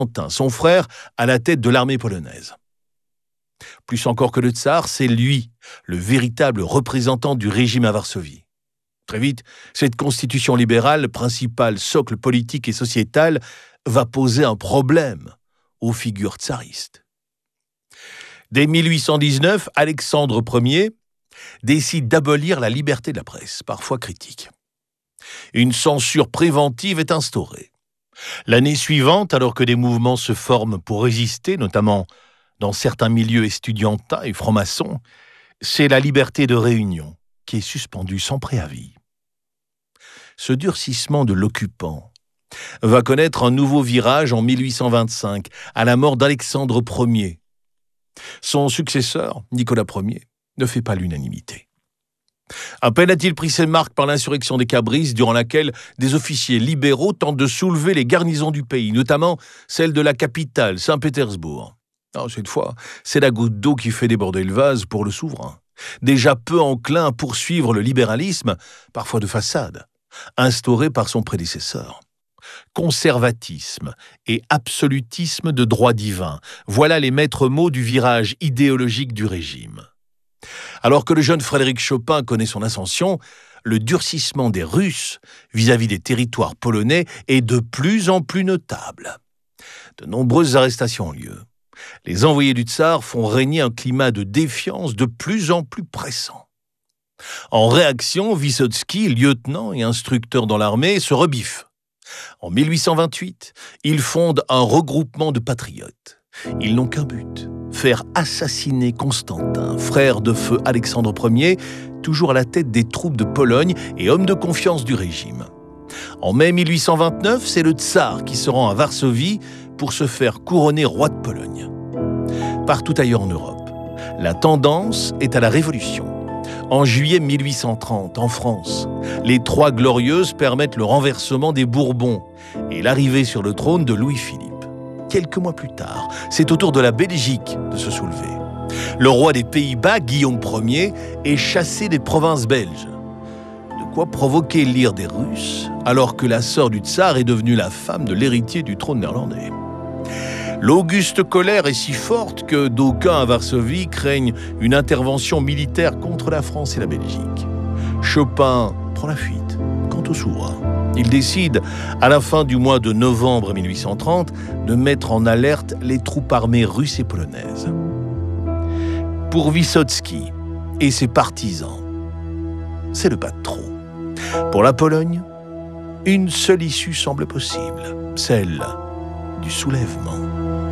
son frère, à la tête de l'armée polonaise. Plus encore que le tsar, c'est lui, le véritable représentant du régime à Varsovie. Très vite, cette constitution libérale, principal socle politique et sociétal, va poser un problème aux figures tsaristes. Dès 1819, Alexandre Ier décide d'abolir la liberté de la presse, parfois critique. Une censure préventive est instaurée. L'année suivante, alors que des mouvements se forment pour résister, notamment dans certains milieux estudiantins et francs-maçons, c'est la liberté de réunion qui est suspendue sans préavis. Ce durcissement de l'occupant va connaître un nouveau virage en 1825, à la mort d'Alexandre Ier. Son successeur, Nicolas Ier, ne fait pas l'unanimité. À peine a-t-il pris ses marques par l'insurrection des Cabrisses, durant laquelle des officiers libéraux tentent de soulever les garnisons du pays, notamment celle de la capitale, Saint-Pétersbourg. Cette fois, c'est la goutte d'eau qui fait déborder le vase pour le souverain, déjà peu enclin à poursuivre le libéralisme, parfois de façade, instauré par son prédécesseur. Conservatisme et absolutisme de droit divin, voilà les maîtres mots du virage idéologique du régime. Alors que le jeune Frédéric Chopin connaît son ascension, le durcissement des Russes vis-à-vis des territoires polonais est de plus en plus notable. De nombreuses arrestations ont lieu. Les envoyés du tsar font régner un climat de défiance de plus en plus pressant. En réaction, Vysotsky, lieutenant et instructeur dans l'armée, se rebiffe. En 1828, il fonde un regroupement de patriotes. Ils n'ont qu'un but, faire assassiner Constantin, frère de feu Alexandre Ier, toujours à la tête des troupes de Pologne et homme de confiance du régime. En mai 1829, c'est le tsar qui se rend à Varsovie pour se faire couronner roi de Pologne. Partout ailleurs en Europe, la tendance est à la révolution. En juillet 1830, en France, les Trois Glorieuses permettent le renversement des Bourbons et l'arrivée sur le trône de Louis-Philippe. Quelques mois plus tard, c'est au tour de la Belgique de se soulever. Le roi des Pays-Bas, Guillaume Ier, est chassé des provinces belges. De quoi provoquer l'ire des Russes, alors que la sœur du tsar est devenue la femme de l'héritier du trône néerlandais. L'auguste colère est si forte que d'aucuns à Varsovie craignent une intervention militaire contre la France et la Belgique. Chopin prend la fuite. Quant au souverain, il décide, à la fin du mois de novembre 1830, de mettre en alerte les troupes armées russes et polonaises. Pour Vysotsky et ses partisans, c'est le pas de trop. Pour la Pologne, une seule issue semble possible, celle du soulèvement.